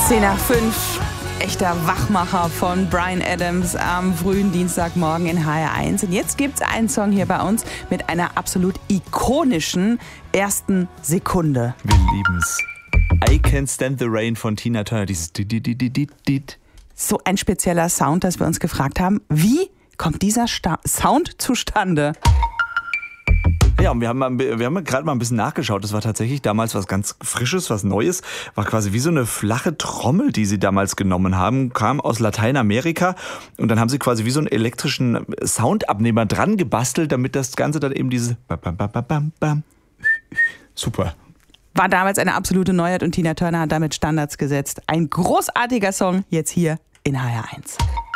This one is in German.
10 nach 5. Echter Wachmacher von Bryan Adams am frühen Dienstagmorgen in HR1. Und jetzt gibt's einen Song hier bei uns mit einer absolut ikonischen ersten Sekunde. Wir lieben's. I Can't Stand the Rain von Tina Turner. Dieses Dit. So ein spezieller Sound, dass wir uns gefragt haben, wie kommt dieser Sound zustande? Ja, und wir haben gerade mal ein bisschen nachgeschaut. Das war tatsächlich damals was ganz Frisches, was Neues. War quasi wie so eine flache Trommel, die sie damals genommen haben. Kam aus Lateinamerika. Und dann haben sie quasi wie so einen elektrischen Soundabnehmer dran gebastelt, damit das Ganze dann eben diese Bam. Super. War damals eine absolute Neuheit und Tina Turner hat damit Standards gesetzt. Ein großartiger Song, jetzt hier in HR1.